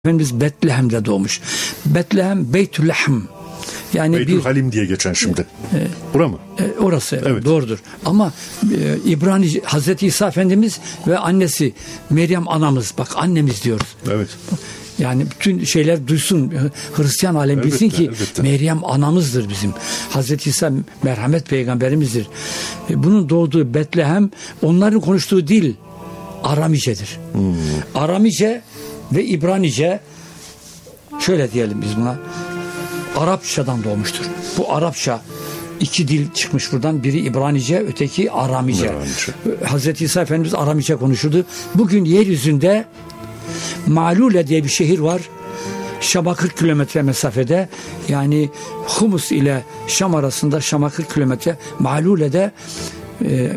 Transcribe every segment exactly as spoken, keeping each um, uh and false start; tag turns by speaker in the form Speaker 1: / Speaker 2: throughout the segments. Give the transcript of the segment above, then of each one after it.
Speaker 1: Efendimiz Betlehem'de doğmuş. Betlehem Beytüllahm. Yani
Speaker 2: Beytül
Speaker 1: bir
Speaker 2: Halim diye geçen şimdi.
Speaker 1: E,
Speaker 2: Bura mı?
Speaker 1: E, orası
Speaker 2: evet.
Speaker 1: Doğrudur. Ama e, İbrani Hazreti İsa Efendimiz ve annesi Meryem anamız. Bak annemiz diyoruz.
Speaker 2: Evet.
Speaker 1: Yani bütün şeyler duysun. Hristiyan alem
Speaker 2: elbette,
Speaker 1: bilsin ki
Speaker 2: elbette.
Speaker 1: Meryem anamızdır bizim. Hazreti İsa merhamet peygamberimizdir. E, bunun doğduğu Betlehem, onların konuştuğu dil Aramice'dir. Hmm. Aramice ve İbranice, şöyle diyelim biz buna, Arapçadan doğmuştur. Bu Arapça iki dil çıkmış buradan. Biri İbranice, öteki Aramice. Aramice. Hazreti İsa Efendimiz Aramice konuşurdu. Bugün yeryüzünde Malule diye bir şehir var. Şam'a kırk kilometre mesafede. Yani Humus ile Şam arasında Şam'a kırk kilometre. Malule'de e, e,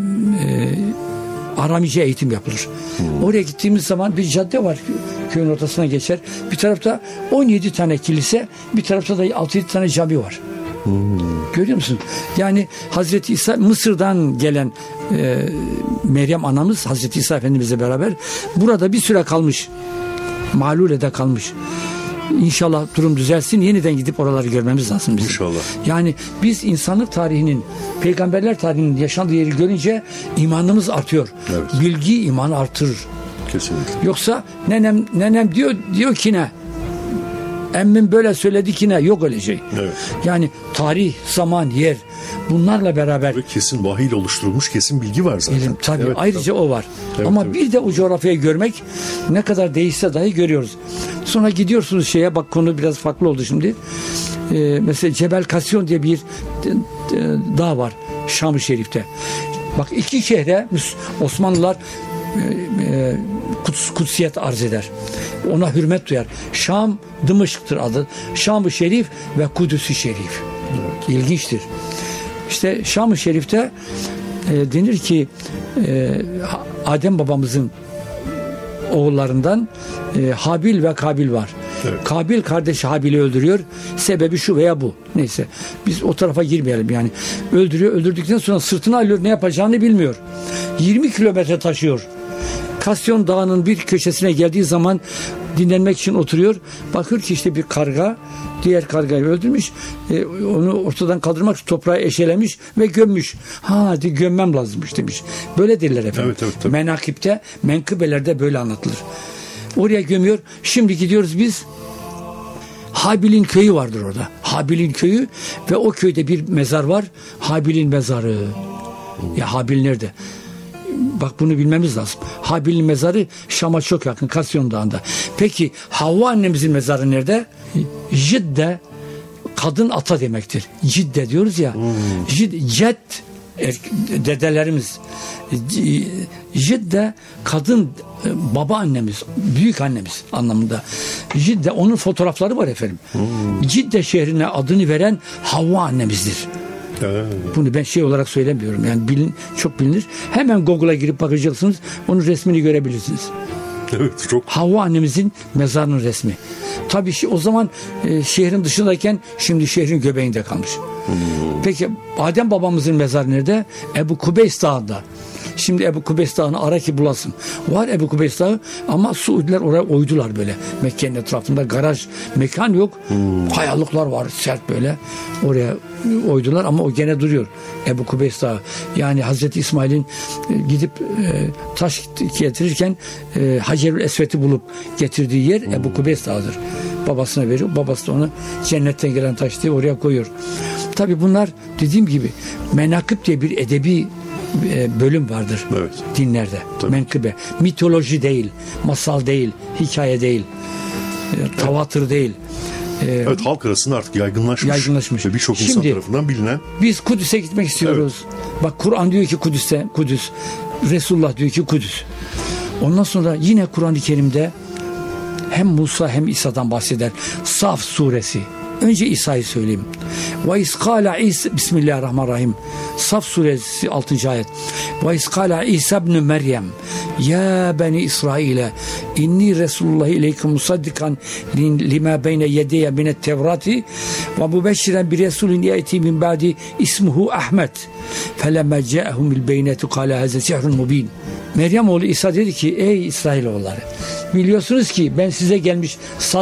Speaker 1: Aramice eğitim yapılır. Hmm. Oraya gittiğimiz zaman bir cadde var, köyün ortasına geçer. Bir tarafta on yedi tane kilise, bir tarafta da altı yedi tane cami var. Hmm. Görüyor musun? Yani Hazreti İsa, Mısır'dan gelen e, Meryem anamız Hazreti İsa Efendimizle beraber burada bir süre kalmış. Malule'de kalmış. İnşallah durum düzelsin. Yeniden gidip oraları görmemiz lazım bizim.
Speaker 2: İnşallah.
Speaker 1: Yani biz insanlık tarihinin, peygamberler tarihinin yaşandığı yeri görünce imanımız artıyor.
Speaker 2: Evet.
Speaker 1: Bilgi imanı artırır.
Speaker 2: Kesinlikle.
Speaker 1: Yoksa nenem nenem diyor diyor ki ne? Emmim böyle söyledi ki ne? Yok öyle şey.
Speaker 2: Evet.
Speaker 1: Yani tarih, zaman, yer, bunlarla beraber.
Speaker 2: Ve kesin vahiy oluşturulmuş kesin bilgi var zaten.
Speaker 1: İlim, tabii.
Speaker 2: Evet,
Speaker 1: ayrıca
Speaker 2: tabii.
Speaker 1: o var.
Speaker 2: Evet,
Speaker 1: Ama
Speaker 2: evet.
Speaker 1: bir de o coğrafyayı görmek ne kadar değişse dahi görüyoruz. Sonra gidiyorsunuz şeye, bak konu biraz farklı oldu şimdi. Ee, mesela Cebel Kasyon diye bir dağ var Şam-ı Şerif'te. Bak iki şehre Osmanlılar e, e, kuts, kutsiyet arz eder. Ona hürmet duyar. Şam, Dımışk'tır adı. Şam-ı Şerif ve Kudüs-i Şerif. Evet. İlginçtir. İşte Şam-ı Şerif'te e, denir ki e, Adem babamızın oğullarından e, Habil ve Kabil var. Evet. Kabil kardeşi Habil'i öldürüyor. Sebebi şu veya bu. Neyse. Biz o tarafa girmeyelim yani. Öldürüyor. Öldürdükten sonra sırtına alıyor. Ne yapacağını bilmiyor. yirmi kilometre taşıyor. Kasyon Dağı'nın bir köşesine geldiği zaman dinlenmek için oturuyor. Bakıyor ki işte bir karga diğer kargayı öldürmüş. E, onu ortadan kaldırmak için toprağı eşelemiş ve gömmüş. Ha hadi gömmem lazımmış demiş. Böyle derler efendim.
Speaker 2: Evet, evet,
Speaker 1: menakipte, menkıbelerde böyle anlatılır. Oraya gömüyor. Şimdi gidiyoruz biz. Habil'in köyü vardır orada. Habil'in köyü ve o köyde bir mezar var. Habil'in mezarı. Ya Habil nerede? Bak bunu bilmemiz lazım. Habil'in mezarı Şam'a çok yakın, Kasyon Dağı'nda. Peki Havva annemizin mezarı nerede? Cidde, kadın ata demektir. Cidde diyoruz ya. Hmm. Cid, ced, dedelerimiz. Cidde, kadın, baba annemiz, büyük annemiz anlamında. Cidde, onun fotoğrafları var efendim. Hmm. Cidde şehrine adını veren Havva annemizdir. Bunu ben şey olarak söylemiyorum. Yani bilin, çok bilinir. Hemen Google'a girip bakacaksınız. Onun resmini görebilirsiniz.
Speaker 2: Evet, çok.
Speaker 1: Havva annemizin mezarının resmi. Tabii ki o zaman e, şehrin dışındayken şimdi şehrin göbeğinde kalmış. Hmm. Peki Adem babamızın mezarı nerede? Ebu Kubeys Dağı'nda. Şimdi Ebu Kubeys Dağı'nı ara ki bulasın. Var Ebu Kubeys Dağı ama Suudiler oraya oydular böyle. Mekke'nin etrafında garaj, mekan yok. Hmm. Kayalıklar var sert böyle. Oraya oydular ama o gene duruyor. Ebu Kubeys Dağı. Yani Hazreti İsmail'in e, gidip e, taş getirirken e, Hacerül Esved'i bulup getirdiği yer hmm. Ebu Kubeys Dağı'dır. Babasına veriyor. Babası da onu cennetten gelen taş diye oraya koyuyor. Tabii bunlar dediğim gibi menakıb diye bir edebi bölüm vardır
Speaker 2: evet.
Speaker 1: dinlerde. Tabii. Menkıbe. Mitoloji değil, masal değil, hikaye değil, evet. tavatır değil.
Speaker 2: Evet, ee, halk arasında artık yaygınlaşmış. Yaygınlaşmış. Ve birçok insan tarafından bilinen.
Speaker 1: Biz Kudüs'e gitmek istiyoruz. Evet. Bak Kur'an diyor ki Kudüs'te, Kudüs. Resulullah diyor ki Kudüs. Ondan sonra yine Kur'an-ı Kerim'de hem Musa hem İsa'dan bahseder. Saf suresi. Önce İsa'yı söyleyeyim. Ve iskala İsa, Bismillahirrahmanirrahim. Saf suresi altıncı ayet. Ve iskala İsa ibn Meryem ya beni İsrail'e inni Resulullah ileykum musaddikan lima beyne yedeye minet tevrati ve mübeşşiren bir Resulün yeti min ba'di ismuhu Ahmet felemme ca'ehum bil beynetu kâle haze sihrun mubin. Meryem oğlu İsa dedi ki ey İsrailoğulları biliyorsunuz ki ben size gelmiş